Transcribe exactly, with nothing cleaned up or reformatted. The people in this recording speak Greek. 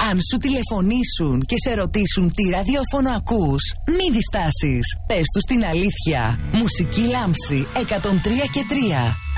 Αν σου τηλεφωνήσουν και σε ρωτήσουν τι ραδιόφωνο ακούς, μη διστάσεις. Πες τους την αλήθεια. Μουσική Λάμψη εκατόν τρία και τρία.